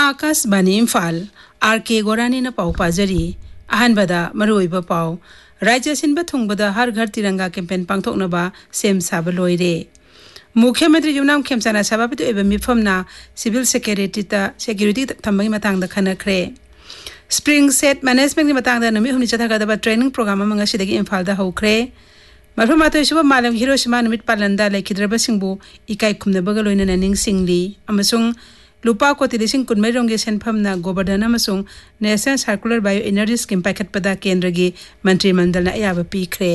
Akashvani Imphal R K. गोरानी पाउ पाजरी अहनबदा मरुइबा पाउ राज्य सिनबा थुंगबदा हर घर तिरंगा कैंपेन पांगथोकनबा सेम साब लोइरे मुख्यमंत्री युमनाम खेमसाना सभापति एवं मिफमना civil security थंबगी मतंगदा खनखरे spring set management की मतंगदा नमी हुमनि चथागदबा ट्रेनिंग प्रोग्राम अमंगा सिदगी इम्फालदा हौखरे मरफमातो सुबा मालम हिरोशिमा नमित पालंदा लेखिद्रबा सिंबु इकाई खुमनबगा लोइनना निंगसिंगली अमसुंग लुपा कोटी लिसिंग कुनमैरोंगे सेनफमना Gobardhan अमसुंग national circular bio energy scheme पाइखटपदा केंद्रगी मंत्रिमंडलना अयाबा पीखरे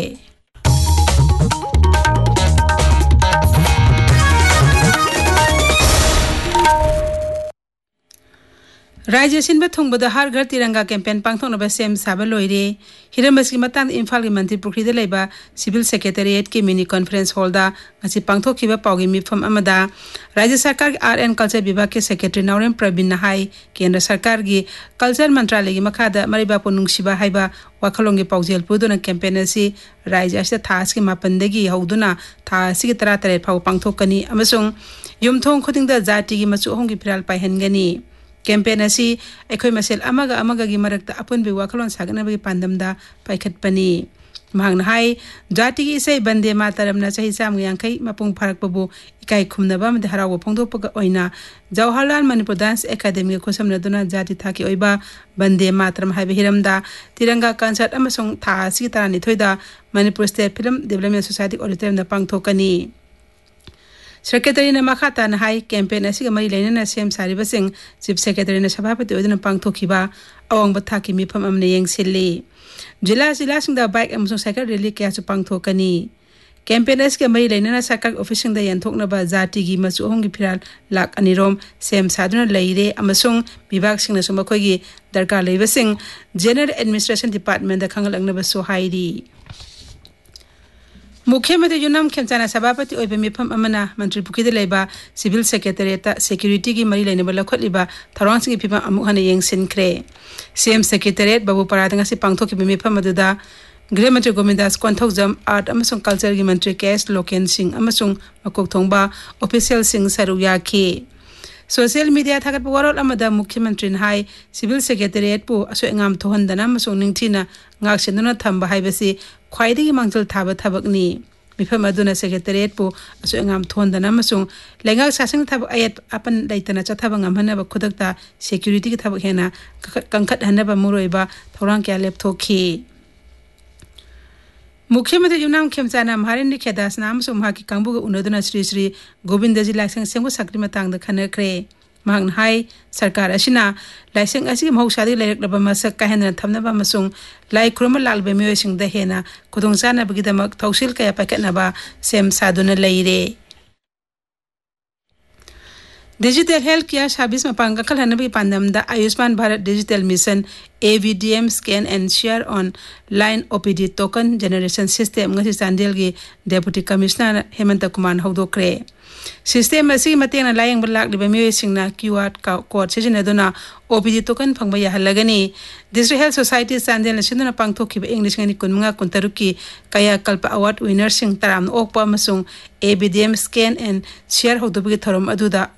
राज्य सिनबा थुंगबदा हर घर तिरंगा कैंपेन पांगथोकनबा सेम साबा लोइरे हिरमस की मतंग इम्फाल की मंत्री पुखरीदा लेबा सिविल सेक्रेटरिएट की मिनी कॉन्फ्रेंस हॉलदा ngasi पांगथोखिबा पाउगी मिफम अमदा राज्य सरकार की आर्ट एंड कल्चर विभाग के सेक्रेटरी नौरेम प्रवीण हाई केंद्र सरकार की कल्चर मंत्रालय की मखादा मरिबा पुनुंगसिबा हाइबा वाखलोंगे पाउजेल पुदुना कैंपेन असि राज्य असिदा थास की मापनदगी हौदुना थास की 33 फाउ पांगथोकनी अमसुंग युमथोंग खुदिंगदा जाति की मचु होंगी फिराल पाइहनगनी कैंपेन असी एखोय मसेल अमगा की मरक्ता अपुनबे वाखलोन सागनबगी पांदमदा पाइखटपनी महंगना हाई जाति की इसे बंदे मातरमना चाही चाम यांखै मपुंग फारकपबु इकाई खुमनबा मदे हराव फोंदोपगा ओइना जवाहरलाल मणिपुर डांस एकेडमी खोसमनदुना जाति थाकी ओइबा बंदे मातरम हाइबे हिरमदा तिरंगा concert अमसुंग थासी तारानिथोइदा Manipur state film development society ऑडिटोरियमदा पांगथोकनी secretary ने मखाता हाई कैंपेन असिगा मरी लेना सेम सारिबसिंग चीफ सेक्रेटरी ने सभापति ओदना पांगथोखिबा अवंग थाकी मिफम अमने येंगसिल्ली जिला सिंगदा बाइक अमसुंग साइकिल रैली कयासु पांगथोकनी कैंपेन असिगा मरी लेना सरकार ऑफिसिंगदा यंथोकनबा जाति की मचु होंगी फिराल लाख अनिरोम सेम सादुना लैरे अमसुंग विभाग सिंगना सुमखोगी दरकार लेबसिंग जनरल एडमिनिस्ट्रेशन डिपार्टमेंट दा खंगलंगनबा सोहाइरी मुख्यमंत्री युमनाम खेमसाना सभापति ओइबा मिफम अमना मंत्री पुखीदा लेबा सिविल सेक्रेटरिएट सिक्योरिटी की मरी लेनेबा लखोतलिबा थरौंसिंग की फिबम अमुक हने येंगसिनख्रे सीएम सेक्रेटरिएट बाबू परादंगा से पांगथोखिबा मिफम अदुदा गृह मंत्री गोविंदास कोंथौजम आर्ट अमसुंग कल्चर की मंत्री केएस लोकेन सिंह अमसुंग मकोक थोंबा ऑफिशियल सिंह सरू याखी सोशल मीडिया थागत वरोल अमदा मुख्यमंत्री हाई सिविल सेक्रेटरिएट पु असोएंगाम थोहंदना अमसुंग निंगथिना ngaksinuna thamba haibasi khwaidigi mangchal thaba thabakni mifam aduna secretariat pu asu engam thondana masung lengak sasang thab ayat apan laitana chathaba ngamhana ba khudakta security ki thabak hena kangkhat hanaba muroiba thorang kya lepthokhi मुख्यमंत्री युमनाम खेमसाना महारिनी खेदास नाम सुमहा की कांबुग उनदुना Shri Govindji लाइसेंग सेंगो सक्रि Matang the खनखरे महंग high सरकार असिना लाइसेंग असि महौसादी लेरकलबा मसक काहेना थमनबा मसुंग लाई Khurram लालबे मियोसिंग the हेना खुदोंसाना बगिदमक थौसिल कया पाकेटनबा same सादुना लैरे digital health care service मपांग कलहनबी पांदमदा Ayushman Bharat digital mission AVDM scan and share on line OPD token generation system ngasi Chandel की deputy commissioner Hemant Kumar हौदोक्रे system असि मतेना लायंग बलाक लिबे मियोसिंगना QR code सिजनदुना OPD token फंगबा याहलगनी district health society Chandel नसिनुना पांगथोखिबा English ngani kunmunga kuntaruki kaya kalpa award winner sing taram okpa masung AVDM scan and share हौदोबगी थरम अदुदा